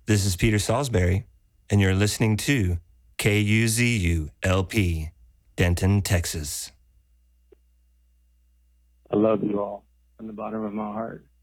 This is Peter Salisbury, and you're listening to KUZU-LP, Denton, Texas. I love you all from the bottom of my heart.